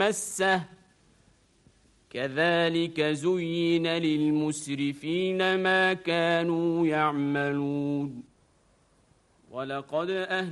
مسه كذلك زين للمسرفين ما كانوا يعملون ولقد